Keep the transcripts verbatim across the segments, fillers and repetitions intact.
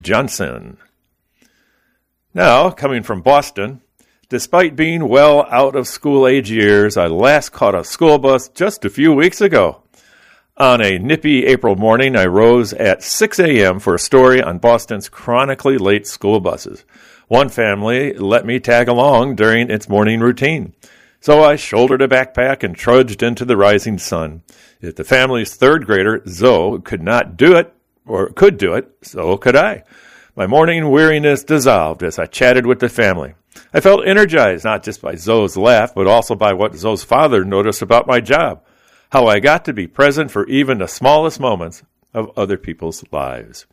Johnson. Now, coming from Boston, despite being well out of school-age years, I last caught a school bus just a few weeks ago. On a nippy April morning, I rose at six a.m. for a story on Boston's chronically late school buses. One family let me tag along during its morning routine, so I shouldered a backpack and trudged into the rising sun. If the family's third grader, Zoe, could not do it, or could do it, so could I. My morning weariness dissolved as I chatted with the family. I felt energized not just by Zoe's laugh, but also by what Zoe's father noticed about my job, how I got to be present for even the smallest moments of other people's lives.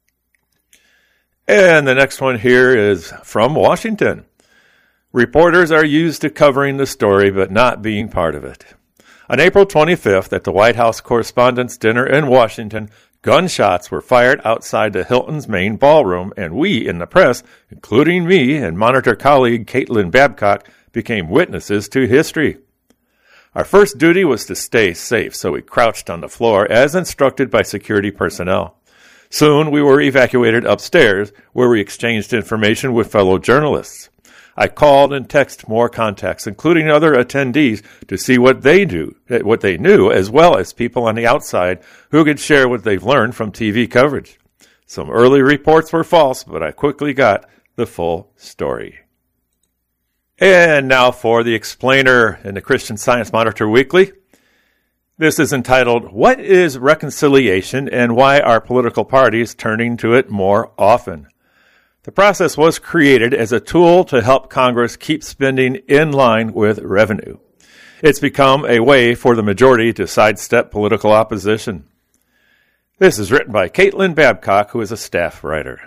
And the next one here is from Washington. Reporters are used to covering the story, but not being part of it. On April twenty-fifth, at the White House Correspondents' Dinner in Washington, gunshots were fired outside the Hilton's main ballroom, and we in the press, including me and Monitor colleague Caitlin Babcock, became witnesses to history. Our first duty was to stay safe, so we crouched on the floor as instructed by security personnel. Soon we were evacuated upstairs, where we exchanged information with fellow journalists. I called and texted more contacts, including other attendees, to see what they do, what they knew, as well as people on the outside who could share what they've learned from T V coverage. Some early reports were false, but I quickly got the full story. And now for the explainer in the Christian Science Monitor Weekly. This is entitled, What is Reconciliation and Why Are Political Parties Turning to It More Often? The process was created as a tool to help Congress keep spending in line with revenue. It's become a way for the majority to sidestep political opposition. This is written by Caitlin Babcock, who is a staff writer.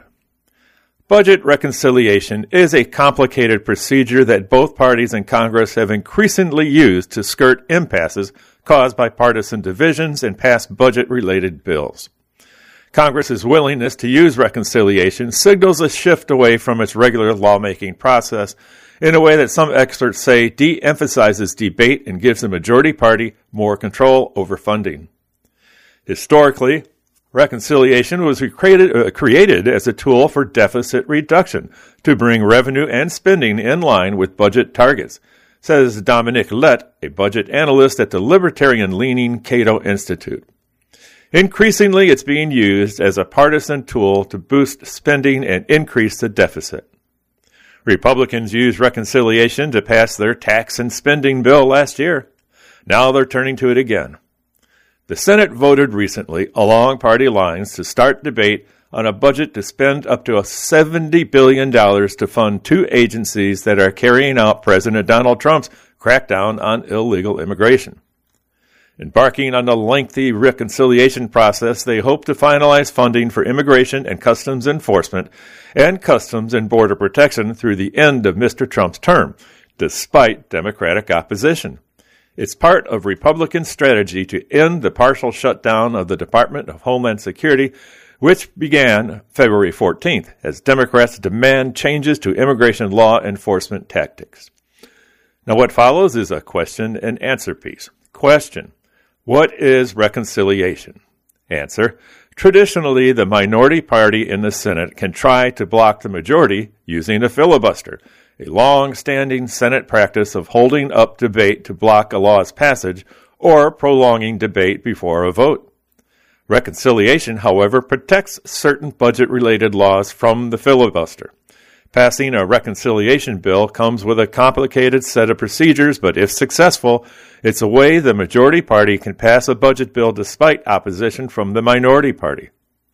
Budget reconciliation is a complicated procedure that both parties in Congress have increasingly used to skirt impasses caused by partisan divisions and pass budget-related bills. Congress's willingness to use reconciliation signals a shift away from its regular lawmaking process in a way that some experts say de-emphasizes debate and gives the majority party more control over funding. Historically, reconciliation was created, uh, created as a tool for deficit reduction to bring revenue and spending in line with budget targets, says Dominic Lett, a budget analyst at the libertarian-leaning Cato Institute. Increasingly, it's being used as a partisan tool to boost spending and increase the deficit. Republicans used reconciliation to pass their tax and spending bill last year. Now they're turning to it again. The Senate voted recently, along party lines, to start debate on a budget to spend up to seventy billion dollars to fund two agencies that are carrying out President Donald Trump's crackdown on illegal immigration. Embarking on the lengthy reconciliation process, they hope to finalize funding for immigration and customs enforcement and customs and border protection through the end of Mister Trump's term, despite Democratic opposition. It's part of Republican strategy to end the partial shutdown of the Department of Homeland Security, which began February fourteenth, as Democrats demand changes to immigration law enforcement tactics. Now, what follows is a question and answer piece. Question: What is reconciliation? Answer: Traditionally, the minority party in the Senate can try to block the majority using a filibuster, a long-standing Senate practice of holding up debate to block a law's passage or prolonging debate before a vote. Reconciliation, however, protects certain budget-related laws from the filibuster. Passing a reconciliation bill comes with a complicated set of procedures, but if successful, it's a way the majority party can pass a budget bill despite opposition from the minority party.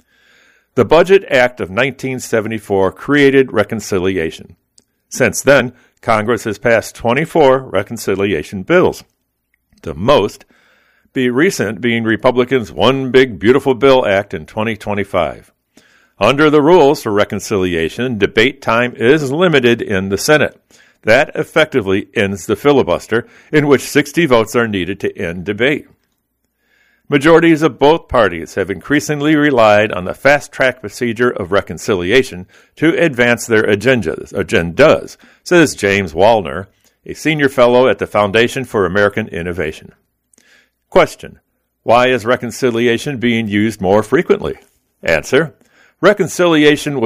The Budget Act of nineteen seventy-four created reconciliation. Since then, Congress has passed twenty-four reconciliation bills. The most be recent being Republicans' One Big Beautiful Bill Act in twenty twenty-five. Under the rules for reconciliation, debate time is limited in the Senate. That effectively ends the filibuster, in which sixty votes are needed to end debate. Majorities of both parties have increasingly relied on the fast-track procedure of reconciliation to advance their agendas, agendas, says James Wallner, a senior fellow at the Foundation for American Innovation. Question: Why is reconciliation being used more frequently? Answer: Reconciliation